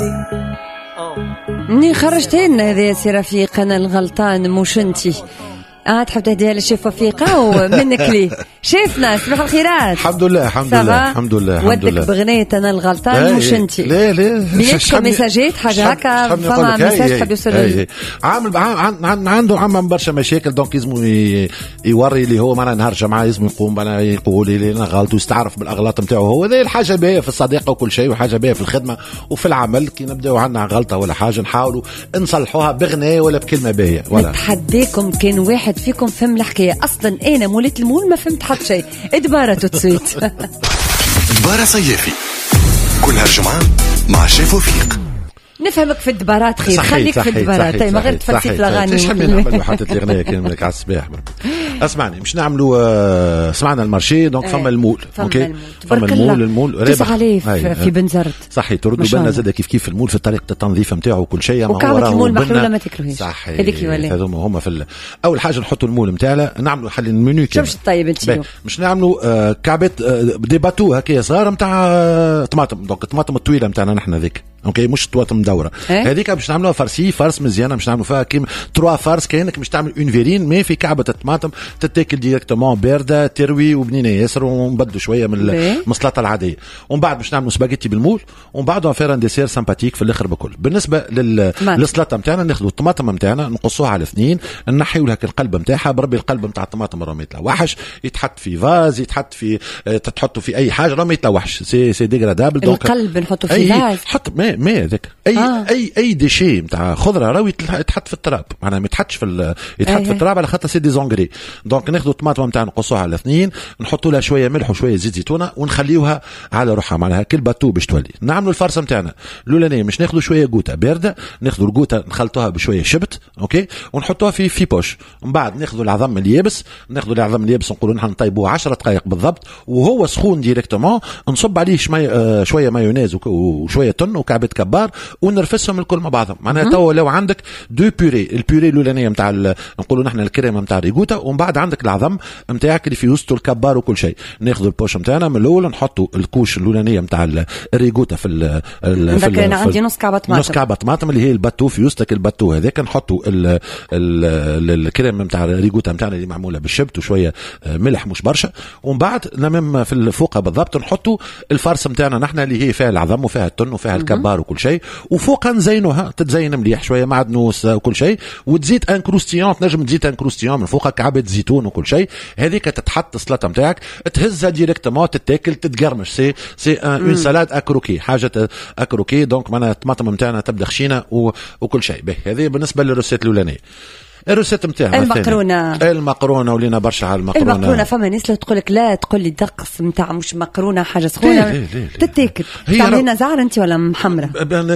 مني خرجتي لنا هذه يا سي رفيق، انا الغلطان مش انتي. تحب تهديها للشيف وفيقة ومنك لي شيفنا. صباح الخيرات. الحمد لله الحمد لله الحمد لله. ودك بغنية انا الغلطان مش انتي. لا بيناتكم مساجات حاجة هكا، فما مساج حب يوصل عنده عم برشا مشاكل، دونك لازم يوري لي هو معنا نهار جمعة لازم يقوم معنا يقول لي انا غلط ويستعرف بالاغلاط نتاعو هو. هذه الحاجة باهية في الصداقة وكل شيء، وحاجة باهية في الخدمة وفي العمل. كي نبداو عندنا غلطة ولا حاجة نحاولوا نصلحوها بغناء ولا بكلمة باهية. ولا نتحداكم كان واحد فيكم فهم الحكاية. أصلا أنا مولت المول ما فهمت حتى شيء. إدبارة تتسويت دبارة صيفي كل هالجمعة مع شيف وفيق. نفهمك في الدبارات خير. خليك في الدبارات. طيب ما غير تفلسف الأغاني. ايش حمي نعملوا حتى الأغنية كاملك على الصباح. اسمعني مش نعملوا سمعنا المارشي دونك فما المول. اوكي فما المول رابح عليه في بنزرت. صحيح تردوا بالنا زاد كيف المول في طريقة التنظيف نتاعو وكل شيء. ما هو المول محلولة ما تكرهيش. صحيح هذوما هما في اول حاجة نحطوا المول نتاعنا نعملوا حل المنيو كامل. شوف طيب انت مش نعملوا كعبات دي باتو هكا صغار نتاع طماطم. دونك الطماطم الطويلة نتاعنا نحن ذيك اوكي مش طماطم مدوره. هذيك باش نعملوها فرسي فرس مزيانه، مش نعملوا فيها كيما 3 فرس كانك مش تعمل اون فيرين مي في كعبه الطماطم تتاكل ديريكتومون بارده تروي وبنينه ياسر، ونبدلوا شويه من السلطه العاديه. ومن بعد باش نعملوا سباغيتي بالمول، ومن بعد نفير ان ديسير سامباتيك في الاخر بكل. بالنسبه للسلطه نتاعنا ناخذوا الطماطم نتاعنا نقصوها على 2، نحيوا لها القلب نتاعها بربي القلب نتاع الطماطم راه ما يتلوحش، يتحط في فاز يتحط في تحطوا في اي حاجه راه ما يتلوحش سي ديغرادابل. دونك القلب نحطوا في فاز حط ما هذاك اي ديشي نتاع خضره راهو يتحط في التراب، معناها ما يتحطش في يتحط في التراب على خاطر سي دي زونغري. دونك ناخذوا الطماطم نتاعنا نقصوها على 2، نحطوا لها شويه ملح وشويه زيت زيتونه ونخليوها على روحها، معناها كل باتو باش تولي. نعملوا الفرصه نتاعنا الاولانيه مش ناخذوا شويه قوطه بارده، ناخذوا القوطه نخلطوها بشويه شبت اوكي ونحطوها في بوش. ومن بعد ناخذوا العظم اليابس، نقولوا نحن نطيبوه 10 دقائق بالضبط وهو سخون ديريكتومون، نصب عليه شويه مايونيز وشويه تن وكعبه كبار ونرفسهم الكل مع بعضهم. معناها تو لو عندك دو بيوري، البيوري الاولانيه نتاع نقولوا نحن الكريمه نتاع الريغوتا، ومن بعد عندك العظم نتاعك اللي في وسطه الكبار وكل شيء. ناخذوا البوش نتاعنا من الاول نحطوا الكوش الاولانيه نتاع الريغوتا في انا عندي نص كعبه طماطم اللي هي الباتو في وسطك الباتو هذاك، نحطوا الكريمه نتاع الريغوتا نتاعنا اللي معموله بالشبت وشويه ملح مش برشا. ومن بعد لمم في الفوقه بالضبط نحطوا الفرصه نتاعنا نحن اللي هي فيها العظم وفيها التن وفيها الكبار وكل شيء، وفوقها نزينوها تتزين مليح شويه معدنوس وكل شيء، وتزيد انكروستيون تنجم تزيد انكروستيون من فوقها كعبه زيتون وكل شيء. هذيك تتحط السلطه نتاعك تهزها ديريكتومون تتاكل تتقرمش. سي اون سالاد اكروكي، حاجه اكروكي. دونك معناها الطماطم نتاعنا تبدا خشينه وكل شيء. هذه بالنسبه للروسيت الاولانيه. الروسيت نتاعنا المقرونه ولينا برشا على المقرونه. فما ناس لا تقول لك لا تقول لي دقس نتاع مش مقرونه حاجه سخونه تتاكل. تعملينا زعر انت ولا محمره؟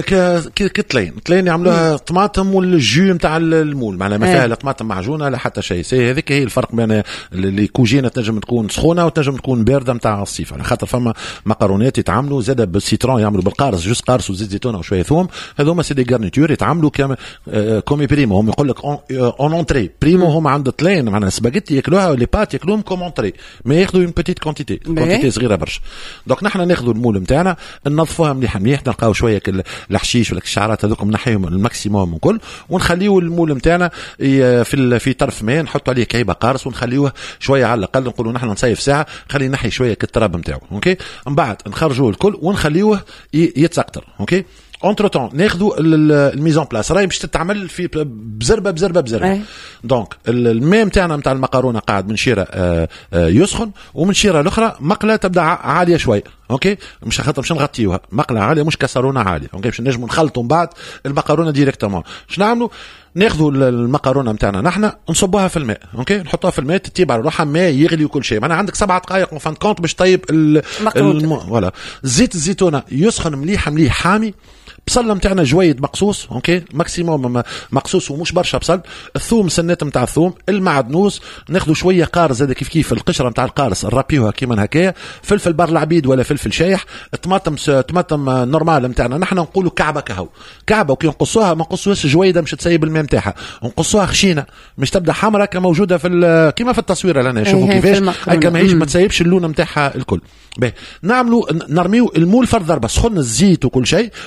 كتلين يعملوها طماطم والجو نتاع المول، معناها ما فيها لا طماطم معجونه لا حتى شيء. هذيك هي الفرق بين اللي كوجينه تنجم تكون سخونه وتنجم تكون بارده نتاع الصيف، على خاطر فما مقرونات يتعملوا زاده بالسيترون، يعملوا بالقارص جوز قارص وزيت زيتون وشويه ثوم. هذوما سي دي غارنيتور يتعملوا كومي بريمو. هم يقول لك اون اونتري بريمو. هم عند طلين معناها سباغيتي ياكلوها ولي بات ياكلوهم كوم اونتري، ما ياخذوا اون بيتيت كونتيتي صغيره برشا. دونك نحن ناخذوا المول نتاعنا ننظفوها مليح نلقاو شويه الحشيش ولا الشعرات هذوكم نحيهم الماكسيموم الكل، ونخليو المول نتاعنا في طرف ماء نحطوا عليه كعيبه قارص ونخليوه شويه على الاقل نقولوا نحن نصيف ساعه خلي نحي شويه كالتراب نتاعو اوكي. من بعد نخرجوه الكل ونخليوه يتسقطر اوكي. اونتر طون ناخذوا الميزون بلاس راهي باش تتعمل في بزربه. دونك الماء نتاعنا نتاع المقارونه قاعد من شيره يسخن، ومن شيره الاخرى مقله تبدا عاليه شويه اوكي. مش خاطر مش نغطيوها مقله عاليه مش كسرونه عاليه اوكي باش نجموا نخلطوا من بعد المقارونه ديريكتومون. اش نعملوا؟ ناخذوا المقارونه نتاعنا نحن نصبوها في الماء اوكي، نحطوها في الماء تطيب على روحها ماء يغلي وكل شيء. معناها عندك 7 دقائق وفان كونت باش طيب ولا زيت الزيتونه يسخن مليح حامي. بصل نتاعنا جويد مقصوص اوكي ماكسيموم مقصوص ومش برشا بصل. الثوم سنات نتاع الثوم، المعدنوس ناخذوا شويه قارص هذا كيف القشره نتاع القارص نرابيوها كيما هكايا، فلفل بر العبيد ولا فلفل شايح، طماطم نورمال نتاعنا نحن نقولوا كعبه كعبه وكي نقصوها ما نقصوهاش جويده مش تسيب الماء نتاعها، نقصوها خشينه مش تبدا حمراء كما موجوده في كيما في التصويره لنا شوفوا كيفاش هكا ماهيش ما تسيبش اللون نتاعها الكل. نعملوا نرميو المول فرد ضربه سخن الزيت وكل شيء، هو سخن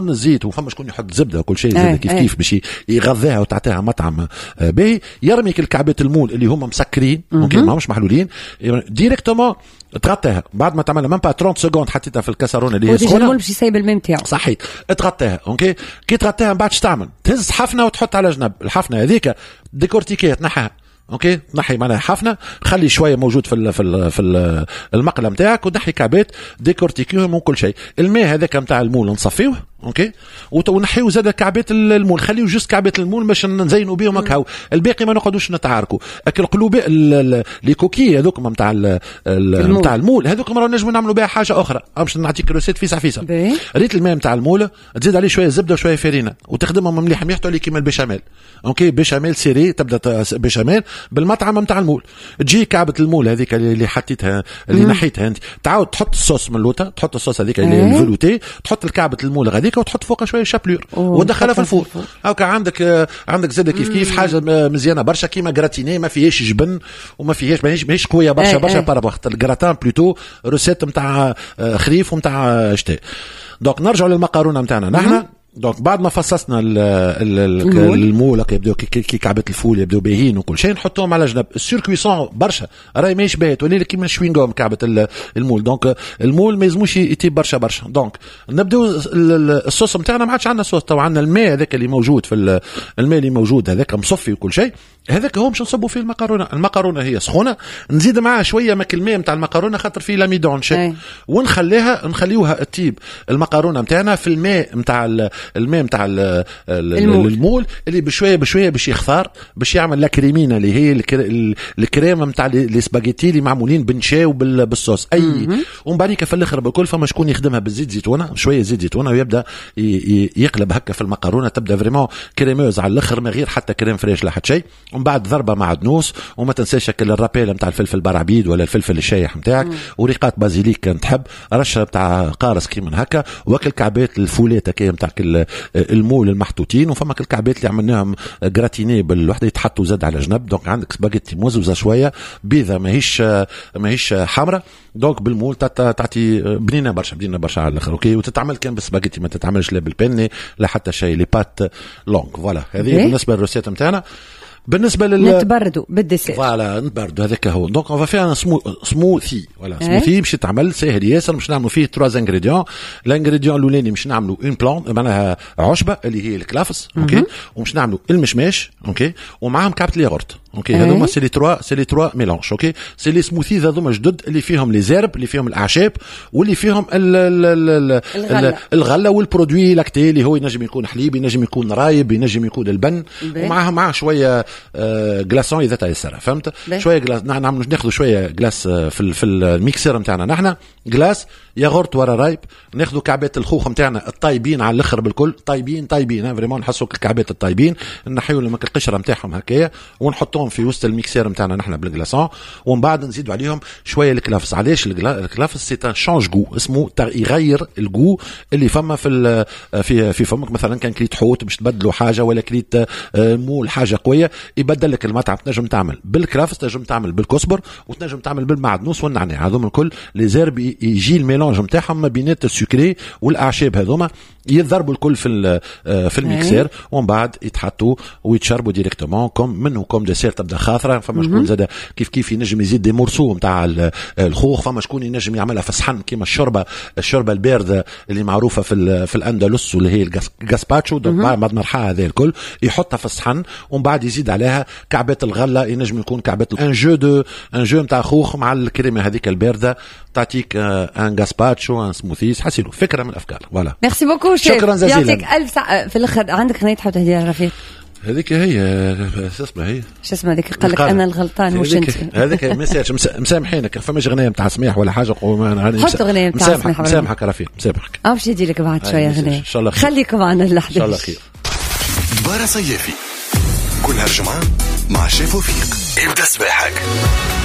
فرن الزيت وفما شكون يحط زبده وكل شيء زبده كيف باش يغذيها وتعطيها مطعم باهي، يرمي الكعبات المول اللي هما مسكرين ممكن ما مش محلولين ديريكتومون تغطيها بعد ما تعملها مام با 30 سكوند حطيتها في الكاسرونه اللي هي سخونه المول باش يسيب الماء نتاعو صحيح تغطيها. اوكي كي تغطيها من بعد تعمل تهز حفنه وتحط على جنب الحفنه هذيك ديكورتيكيه تنحيها. اوكي نحي معناها حفنه خلي شويه موجود في المقله نتاعك ونحي كعبات ديكورتيكيهم وكل شيء. الماء هذاك نتاع المول نصفيوه اوكي ونحيو زاد كعبات المول خليو جوست كعبات المول باش نزينوا بهم هكاو الباقي ما نقعدوش نتعاركوا. القلوب لي كوكي هذوك نتاع المول هذوك مرة نجموا نعملوا بها حاجه اخرى. باش نعطيك روسيت فيسع ريت الماء نتاع المول تزيد عليه شويه زبده وشويه فرينه وتخدمهم مليح تولي كيما البيشاميل. اوكي بيشاميل سيري تبدا بيشاميل بالمطعم نتاع المول. تجي كعبه المول هذيك اللي حطيتها اللي نحيتها انت تعاود تحط الصوص من اللوطه تحط الصوص هذيك اللي الفلوتي تحط الكعبه المول هذيك وتحط فوقها شويه شابلور وتدخلها في الفور. هاكا عندك زاد كيف حاجه مزيانه برشا كيما جراتيني ما فيهاش جبن وما فيهاش ماهيش قويه برشا بارابوخت الجراتان بلوتو روسيت نتاع خريف ونتاع شتاء. دونك نرجعوا للمقارونه نتاعنا نحن. دونك بعد ما فصصنا المول يبداو كي كعبه الفول يبداو باهين وكل شيء نحطوهم على جنب. السيركويسون برشا راهي ماهيش باهت ولي كيما شوينغوم كعبه المول. دونك المول ما يلزموش يطيب برشا. دونك نبداو الصوص نتاعنا ما عادش عندنا صوص تو عندنا الماء هذاك اللي موجود في الماء اللي موجود هذاك مصفي وكل شيء هذاك هو باش نصبوا فيه المقارونه هي سخونه نزيد معها شويه ماك الماء نتاع المقارونه خاطر فيه لاميدون شيء ونخليوها تطيب المقارونه نتاعنا في الماء نتاع المول اللي بشويه باش يخثار باش يعمل لا كريمينا اللي هي الكريمه نتاع لي سباغيتي اللي معمولين بنشاو بالصوص اي. ومن بعد في الاخر بالكل فما شكون يخدمها بالزيت زيتونه شويه زيت زيتونه ويبدا يقلب هكا في المقارونه تبدا فريمون كريموز على الاخر من غير حتى كريم فريش لا حتى شيء. ومن بعد ضربه مع دنوس وما تنساش الرابيل نتاع الفلفل برعبيد ولا الفلفل الشايح نتاعك وريقات بازيليك كان تحب رشه نتاع قارص كيما هكا وكل كعبات الفولات هكا نتاع المول المحطوطين وفما كل كعبات اللي عملناهم جراتيني بالوحده يتحطوا زاد على جنب. دونك عندك سباغيتي موزوزه شويه بيضه ماهيش حمراء. دونك بالمول تعطي بنينه برشا على الاخر. اوكي وتتعمل كان بالسباغيتي ما تتعملش لا بالبني لا حتى شيء لي بات لونغ. فوالا هذه بالنسبه للروسيت نتاعنا. بالنسبه نتبردوا بالديسير فوالا نتبردوا هذاك هو. دونك اون فيها سموثي ولا سموثي باش يتعمل ساهل ياسر. باش نعملوا فيه 3 انغريديون. الانغريديون الاولاني باش نعملوا اون بلان معناها عشبه اللي هي الكلافس. اوكي وباش نعملوا المشماش. اوكي ومعاهم كعبه الياغورت. اوكي هذوما سي لي 3 ميلانج. اوكي سي لي سموثيز هذوما جدد اللي فيهم لي زيرب اللي فيهم الاعشاب واللي فيهم الغله والبرودوي لاكتي اللي هو ينجم يكون حليب ينجم يكون رايب ينجم يكون البن ومعها شويه غلاسون اذا تيسر فهمت شويه غلاس. ناخذ شويه غلاس في الميكسر نتاعنا نحن غلاس ياغورت ورا رايب. ناخذ كعبات الخوخ نتاعنا الطايبين على الاخر بالكل طايبين فريمون نحسوا الكعبات الطايبين نحيوا لهم القشره نتاعهم هكايا ونحطوهم في وسط الميكسر نتاعنا نحن بالغلاسون. ومن بعد نزيدوا عليهم شويه الكلافس. علاش الكلافس سي ان شانج جو اسمه يغير الجو اللي فما في فمك. مثلا كان كليت حوت باش تبدلوا حاجه ولا كليت مول حاجه قويه يبدل لك المطعم. تنجم تعمل بالكرافس تنجم تعمل بالكسبر وتنجم تعمل بالمعدنوس والنعناع. هذوما الكل لي زيرب يجي الميلانج نتاعهم ما بينات السكري والاعشاب هذوما يضربوا الكل في الميكسير ومن بعد يتحطوا ويتشربوا ديريكتومون كوم ديسير تبدا خاطره. فما شكون زاد كيف ينجم يزيد دي مورسو نتاع الخوخ. فما شكون ينجم يعملها في صحن كيما الشوربه البارده اللي معروفه في الاندلس واللي هي الغاسباتشو. دونك بعد ما رحاها هذا الكل يحطها في الصحن ومن بعد يزيد عليها كعبات الغله ينجم يكون كعبات ان جو نتاع خوخ مع الكريمه هذيك البارده تعطيك ان غاسباتشو ان سموثيز. حسيلو فكره من الافكار. فوالا ميرسي بوكو شكرا جزيلا. يعطيك الف في الاخر عندك غنية تحط هديه رفيق هذيك هي شو اسمها هذيك قال لك انا الغلطان مش انت هذيك مساج مسامحينك فماش غنية نتاع سميح ولا حاجه حط غنية نتاع سميح مسامحك رفيق مسامحك باش يجي لك بعد شويه غنية ان شاء الله خليكم معنا اللحظه ان شاء الله خير. دبارة صيفي كل هالجمعة مع شيف وفيق ابدا صباحك.